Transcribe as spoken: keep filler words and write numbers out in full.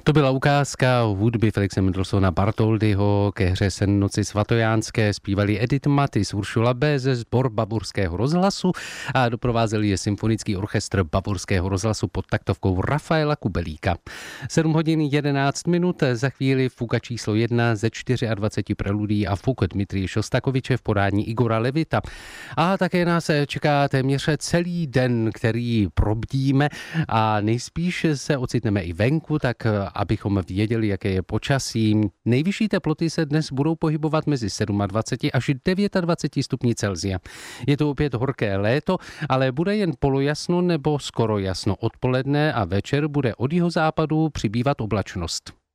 To byla ukázka hudby Felixe Mendelssohna Bartholdyho ke hře Sen noci svatojánské. Zpívali Edith Matis, Uršula Béze, sbor Bavorského rozhlasu a doprovázeli je symfonický orchestr Bavorského rozhlasu pod taktovkou Rafaela Kubelíka. sedm hodin jedenáct minut, za chvíli fuga číslo jedna ze dvacet čtyři preludí a fuk Dmitrije Šostakoviče v podání Igora Levita. A také nás čeká téměř celý den, který probdíme a nejspíš se ocitneme i venku, tak abychom věděli, jaké je počasí. Nejvyšší teploty se dnes budou pohybovat mezi dvacet sedm až dvacet devět stupni Celsia. Je to opět horké léto, ale bude jen polojasno nebo skoro jasno odpoledne a večer bude od jihozápadu přibývat oblačnost.